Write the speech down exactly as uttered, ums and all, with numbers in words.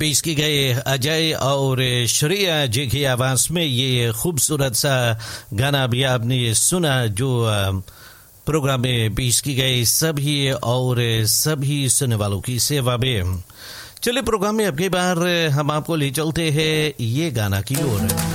पेश की गई अजय और श्रेया जी की आवाज में ये खूबसूरत सा गाना भी आपने सुना, जो प्रोग्राम में पेश की गई सभी और सभी सुनने वालों की सेवा में। चलिए प्रोग्राम में अब की बार हम आपको ले चलते हैं ये गाना की ओर।